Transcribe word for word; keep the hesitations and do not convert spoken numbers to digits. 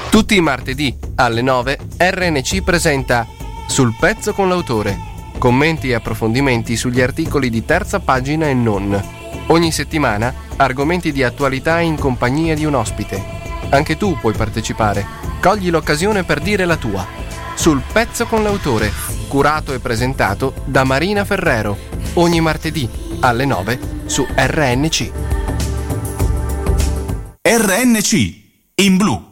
Tutti i martedì alle nove R N C presenta Sul pezzo con l'autore. Commenti e approfondimenti sugli articoli di terza pagina e non. Ogni settimana argomenti di attualità in compagnia di un ospite. Anche tu puoi partecipare. Cogli l'occasione per dire la tua. Sul pezzo con l'autore, curato e presentato da Marina Ferrero. Ogni martedì alle nove su R N C. R N C in blu.